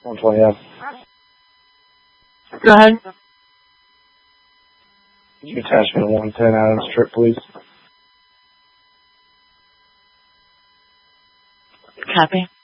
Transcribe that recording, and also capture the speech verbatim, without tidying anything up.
one twenty F. Go ahead. Could you attach me to one ten Adams Strip, please? Copy.